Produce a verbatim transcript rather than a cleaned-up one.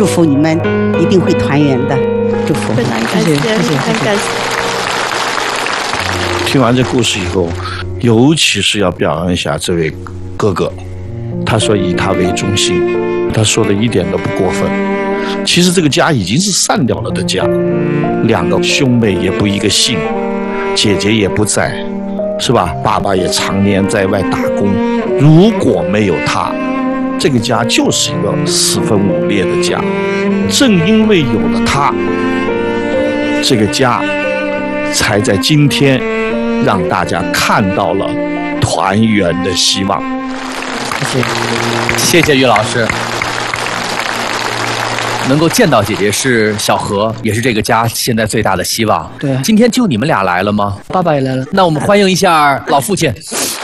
福你们一定会团圆的，祝福。 非常感谢，很感谢。 听完这故事以后，尤其是要表扬一下这位哥哥，他说以他为中心，他说的一点都不过分。其实这个家已经是散掉了的家，两个兄妹也不一个姓，姐姐也不在，是吧？爸爸也常年在外打工。如果没有他，这个家就是一个四分五裂的家。正因为有了他，这个家才在今天让大家看到了团圆的希望。 谢谢，谢谢于老师。能够见到姐姐是小何，也是这个家现在最大的希望。 对， 今天就你们俩来了吗？ 爸爸也来了。 那我们欢迎一下老父亲。